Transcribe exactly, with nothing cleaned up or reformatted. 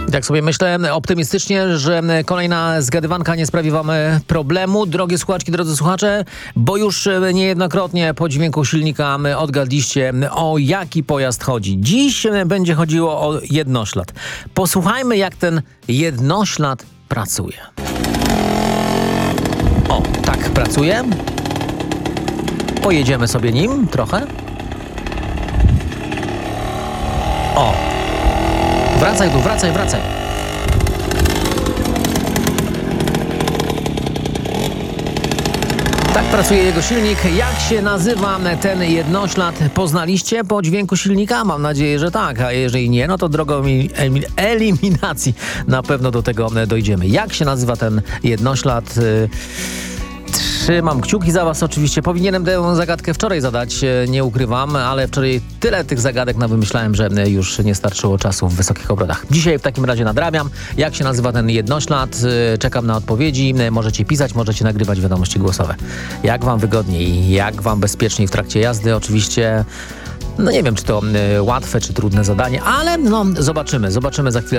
Tak sobie myślę optymistycznie, że kolejna zgadywanka nie sprawi wam problemu. Drogie słuchaczki, drodzy słuchacze, bo już niejednokrotnie po dźwięku silnika odgadliście, o jaki pojazd chodzi. Dziś będzie chodziło o jednoślad. Posłuchajmy, jak ten jednoślad pracuje. O, tak pracuje. Pojedziemy sobie nim trochę. O, wracaj tu, wracaj, wracaj. Tak pracuje jego silnik. Jak się nazywa ten jednoślad? Poznaliście po dźwięku silnika? Mam nadzieję, że tak. A jeżeli nie, no to drogą eliminacji na pewno do tego dojdziemy. Jak się nazywa ten jednoślad? Trzymam kciuki za was oczywiście. Powinienem tę zagadkę wczoraj zadać, nie ukrywam, ale wczoraj tyle tych zagadek nawymyślałem, że już nie starczyło czasu w wysokich obrotach. Dzisiaj w takim razie nadrabiam. Jak się nazywa ten jednoślad? Czekam na odpowiedzi. Możecie pisać, możecie nagrywać wiadomości głosowe. Jak wam wygodniej, jak wam bezpieczniej w trakcie jazdy. Oczywiście, no nie wiem, czy to łatwe, czy trudne zadanie, ale no zobaczymy. Zobaczymy za chwilę.